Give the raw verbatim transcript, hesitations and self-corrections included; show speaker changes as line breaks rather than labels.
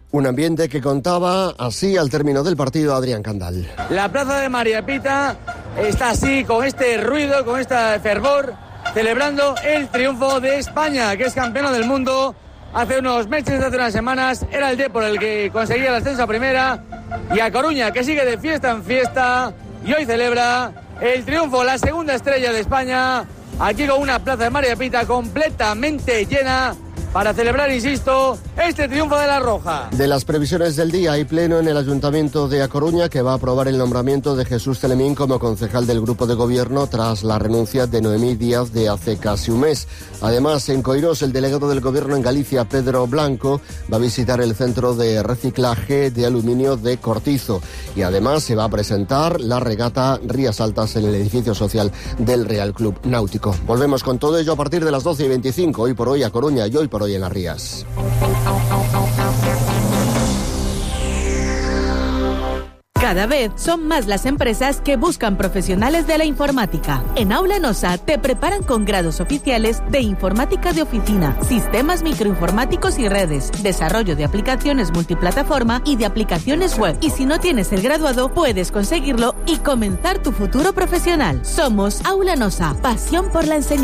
Un ambiente que contaba así al término del partido Adrián Candal.
La plaza de María Pita está así, con este ruido, con este fervor, celebrando el triunfo de España, que es campeona del mundo. Hace unos meses, hace unas semanas, era el Depor el que conseguía el ascenso a primera, y a Coruña, que sigue de fiesta en fiesta, y hoy celebra el triunfo, la segunda estrella de España, aquí con una plaza de María Pita completamente llena, para celebrar, insisto, este triunfo de la Roja.
De las previsiones del día, hay pleno en el Ayuntamiento de A Coruña que va a aprobar el nombramiento de Jesús Celemín como concejal del Grupo de Gobierno tras la renuncia de Noemí Díaz de hace casi un mes. Además, en Coirós, el delegado del Gobierno en Galicia, Pedro Blanco, va a visitar el centro de reciclaje de aluminio de Cortizo. Y además se va a presentar la regata Rías Altas en el edificio social del Real Club Náutico. Volvemos con todo ello a partir de las doce y veinticinco, hoy por hoy a Coruña y hoy por hoy en las Rías.
Cada vez son más las empresas que buscan profesionales de la informática. En Aula Nosa te preparan con grados oficiales de informática de oficina, sistemas microinformáticos y redes, desarrollo de aplicaciones multiplataforma y de aplicaciones web. Y si no tienes el graduado, puedes conseguirlo y comenzar tu futuro profesional. Somos Aula Nosa, pasión por la enseñanza.